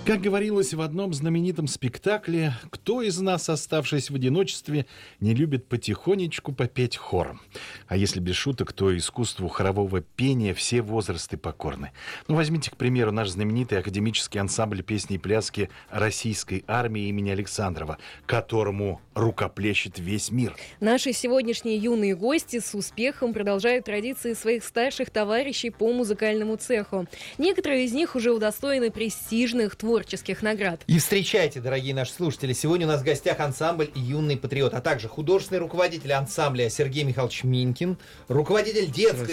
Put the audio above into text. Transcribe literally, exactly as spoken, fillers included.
Как говорилось в одном знаменитом спектакле, кто из нас, оставшись в одиночестве, не любит потихонечку попеть хором? А если без шуток, то искусству хорового пения все возрасты покорны. Ну, возьмите, к примеру, наш знаменитый академический ансамбль песни и пляски российской армии имени Александрова, которому рукоплещет весь мир. Наши сегодняшние юные гости с успехом продолжают традиции своих старших товарищей по музыкальному цеху. Некоторые из них уже удостоены престижных творческих наград. И встречайте, дорогие наши слушатели, сегодня у нас в гостях ансамбль «Юный патриот», а также художественный руководитель ансамбля Сергей Михайлович Минкин, руководитель детской